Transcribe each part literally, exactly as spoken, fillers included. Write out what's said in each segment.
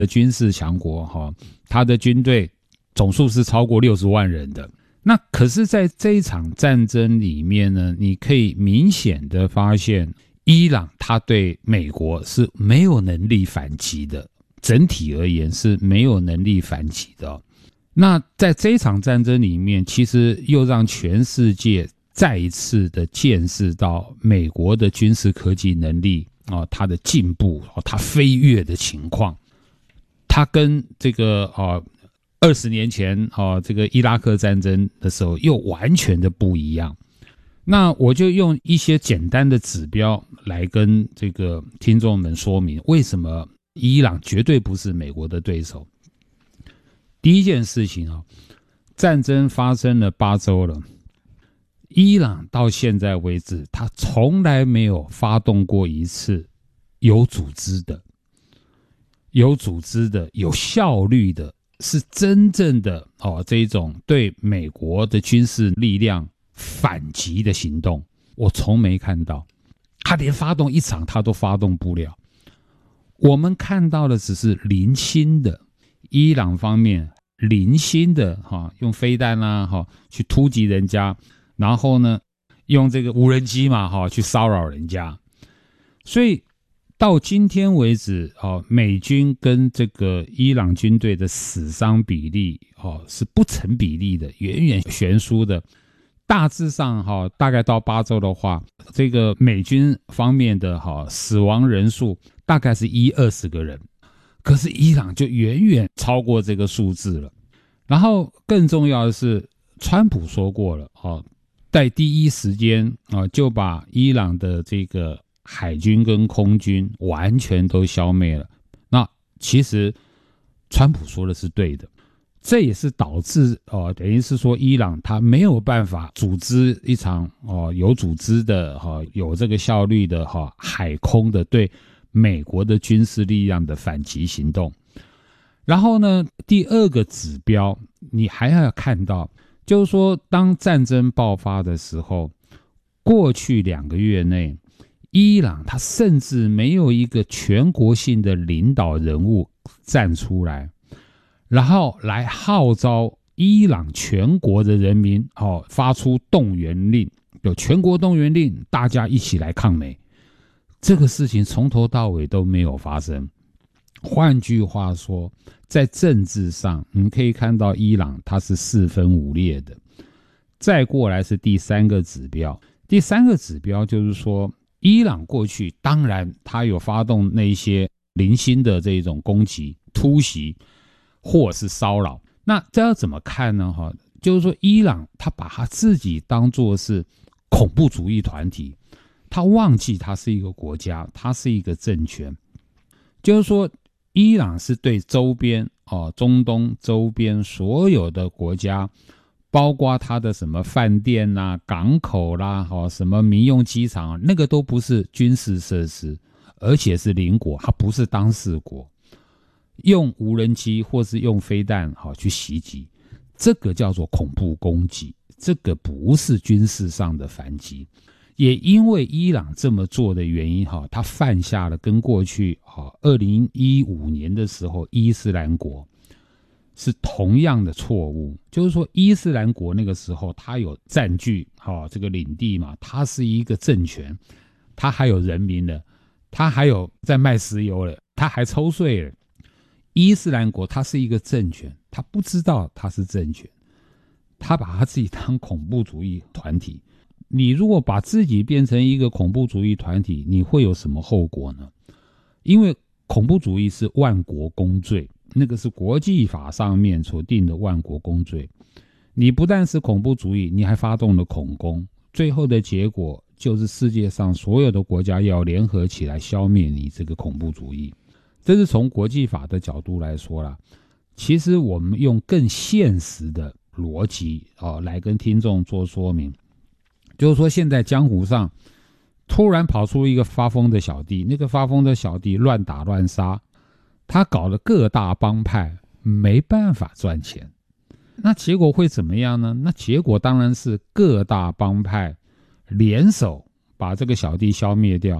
的军事强国哈，他的军队总数是超过六十万人的。那可是在这一场战争里面呢，你可以明显的发现伊朗他对美国是没有能力反击的，整体而言是没有能力反击的。那在这一场战争里面，其实又让全世界再一次的见识到美国的军事科技能力啊，它的进步，它飞跃的情况，它跟这个啊二十年前啊这个伊拉克战争的时候又完全的不一样。那我就用一些简单的指标来跟这个听众们说明，为什么伊朗绝对不是美国的对手。第一件事情啊，战争发生了八周了，伊朗到现在为止，他从来没有发动过一次有组织的、有组织的、有效率的，是真正的哦这种对美国的军事力量反击的行动，我从没看到。他连发动一场他都发动不了。我们看到的只是零星的，伊朗方面零星的哈，用飞弹啦哈去突击人家，然后呢用这个无人机嘛哈去骚扰人家。所以到今天为止哦，美军跟这个伊朗军队的死伤比例哦是不成比例的，远远悬殊的。大致上哈，大概到八周的话，这个美军方面的哈死亡人数大概是一二十个人，可是伊朗就远远超过这个数字了。然后更重要的是，川普说过了哦，在第一时间啊就把伊朗的这个海军跟空军完全都消灭了。那其实川普说的是对的。这也是导致哦，等于是说伊朗他没有办法组织一场哦有组织的哈、哦、有这个效率的哈、哦、海空的对美国的军事力量的反击行动。然后呢，第二个指标你还要看到，就是说当战争爆发的时候，过去两个月内，伊朗他甚至没有一个全国性的领导人物站出来。然后来号召伊朗全国的人民、哦、发出动员令，有全国动员令，大家一起来抗美。这个事情从头到尾都没有发生。换句话说，在政治上你可以看到伊朗它是四分五裂的。再过来是第三个指标，第三个指标就是说，伊朗过去当然它有发动那些零星的这种攻击、突袭或是骚扰。那这要怎么看呢？就是说伊朗他把他自己当作是恐怖主义团体，他忘记他是一个国家，他是一个政权。就是说伊朗是对周边、哦、中东周边所有的国家，包括他的什么饭店啦、港口啦、哦、什么民用机场，那个都不是军事设施，而且是邻国，它不是当事国。用无人机或是用飞弹好去袭击，这个叫做恐怖攻击，这个不是军事上的反击。也因为伊朗这么做的原因，他犯下了跟过去二零一五年的时候伊斯兰国是同样的错误。就是说伊斯兰国那个时候他有占据这个领地嘛，他是一个政权，他还有人民的，他还有在卖石油了，他还抽税了。伊斯兰国它是一个政权，他不知道它是政权，他把他自己当恐怖主义团体。你如果把自己变成一个恐怖主义团体，你会有什么后果呢？因为恐怖主义是万国公罪，那个是国际法上面所定的万国公罪。你不但是恐怖主义，你还发动了恐攻，最后的结果就是世界上所有的国家要联合起来消灭你这个恐怖主义。这是从国际法的角度来说啦。其实我们用更现实的逻辑、哦、来跟听众做说明，就是说现在江湖上突然跑出一个发疯的小弟，那个发疯的小弟乱打乱杀，他搞了各大帮派，没办法赚钱。那结果会怎么样呢？那结果当然是各大帮派联手把这个小弟消灭掉，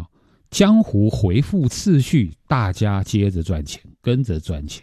江湖回复次序，大家接着赚钱，跟着赚钱。